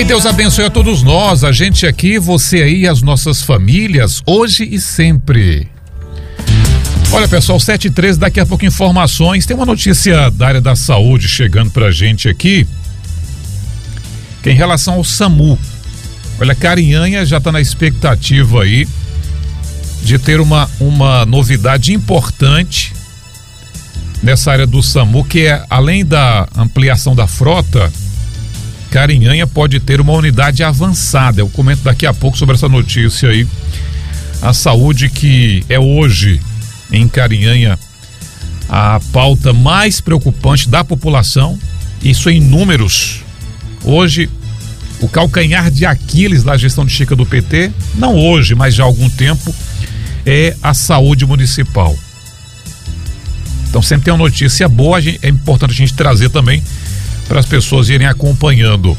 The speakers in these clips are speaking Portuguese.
Que Deus abençoe a todos nós, a gente aqui, você aí, as nossas famílias, hoje e sempre. Olha, pessoal, 7h13, daqui a pouco informações. Tem uma notícia da área da saúde chegando pra gente aqui, que é em relação ao SAMU. Olha, Carinhanha já está na expectativa aí de ter uma novidade importante nessa área do SAMU, que é, além da ampliação da frota, Carinhanha pode ter uma unidade avançada. Eu comento daqui a pouco sobre essa notícia aí. A saúde, que é hoje em Carinhanha a pauta mais preocupante da população, isso em números. Hoje, o calcanhar de Aquiles da gestão de Chica do PT, não hoje, mas já há algum tempo, é a saúde municipal. Então sempre tem uma notícia boa, é importante a gente trazer também para as pessoas irem acompanhando.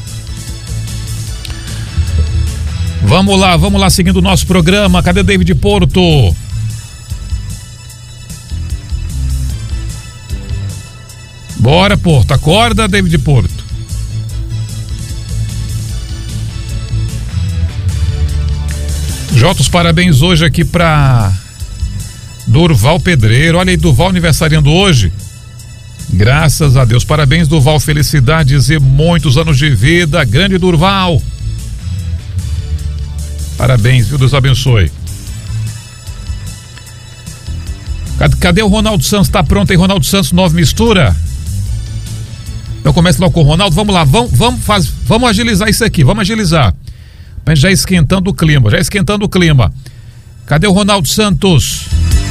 Vamos lá, seguindo o nosso programa. Cadê David Porto? Bora, Porto, acorda, David Porto. Jota, os parabéns hoje aqui para Durval Pedreiro. Olha aí, Durval aniversariando hoje. Graças a Deus, parabéns, Durval, felicidades e muitos anos de vida, grande Durval. Parabéns, viu? Deus abençoe. Cadê o Ronaldo Santos? Tá pronto aí, Ronaldo Santos, 9 mistura? Eu começo logo com o Ronaldo, vamos lá, vamos agilizar isso aqui, vamos agilizar. Mas já esquentando o clima. Cadê o Ronaldo Santos?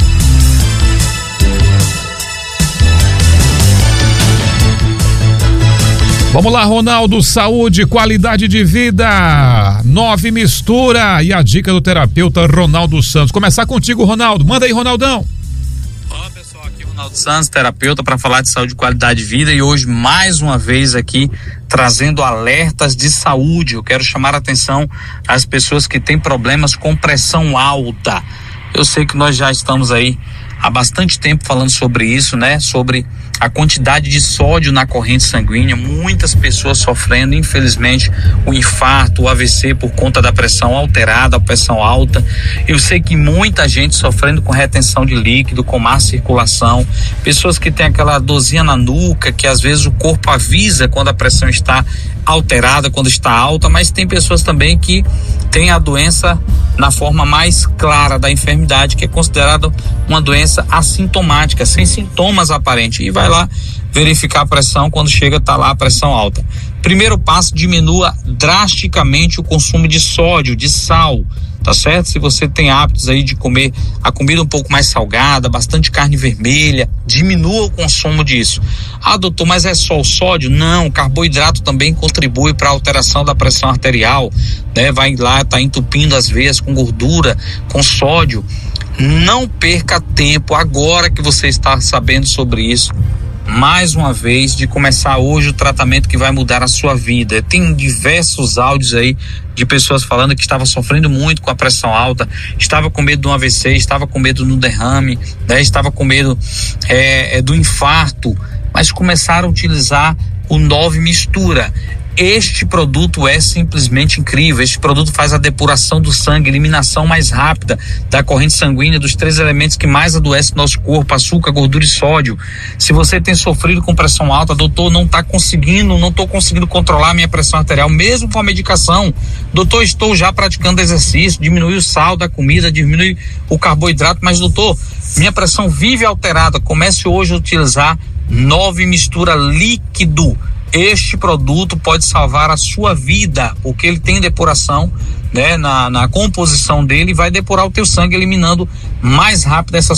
Vamos lá, Ronaldo, saúde, qualidade de vida, 9 mistura e a dica do terapeuta Ronaldo Santos. Começar contigo, Ronaldo, manda aí, Ronaldão. Olá, pessoal, aqui é o Ronaldo Santos, terapeuta, para falar de saúde e qualidade de vida, e hoje mais uma vez aqui trazendo alertas de saúde. Eu quero chamar a atenção às pessoas que têm problemas com pressão alta. Eu sei que nós já estamos aí há bastante tempo falando sobre isso, né? Sobre a quantidade de sódio na corrente sanguínea, muitas pessoas sofrendo, infelizmente, o infarto, o AVC por conta da pressão alterada, a pressão alta. Eu sei que muita gente sofrendo com retenção de líquido, com má circulação, pessoas que têm aquela dorzinha na nuca, que às vezes o corpo avisa quando a pressão está alterada, quando está alta, mas tem pessoas também que têm a doença na forma mais clara da enfermidade, que é considerada uma doença assintomática, sem sintomas aparentes, e vai lá verificar a pressão, quando chega tá lá a pressão alta. Primeiro passo, diminua drasticamente o consumo de sódio, de sal, tá certo? Se você tem hábitos aí de comer a comida um pouco mais salgada, bastante carne vermelha, diminua o consumo disso. Ah, doutor, mas é só o sódio? Não, o carboidrato também contribui para a alteração da pressão arterial, né? Vai lá, tá entupindo as veias com gordura, com sódio. Não perca tempo agora que você está sabendo sobre isso, mais uma vez, de começar hoje o tratamento que vai mudar a sua vida. Tem diversos áudios aí de pessoas falando que estava sofrendo muito com a pressão alta, estava com medo de um AVC, estava com medo do derrame, né? Estava com medo do infarto, mas começaram a utilizar o 9 mistura. Este produto é simplesmente incrível. Este produto faz a depuração do sangue, eliminação mais rápida da corrente sanguínea dos 3 elementos que mais adoecem nosso corpo: açúcar, gordura e sódio. Se você tem sofrido com pressão alta, doutor, não estou conseguindo controlar a minha pressão arterial, mesmo com a medicação. Doutor, estou já praticando exercício, diminui o sal da comida, diminui o carboidrato, mas doutor, minha pressão vive alterada. Comece hoje a utilizar 9 mistura líquido. Este produto pode salvar a sua vida, porque ele tem depuração, né, na composição dele, vai depurar o teu sangue, eliminando mais rápido essas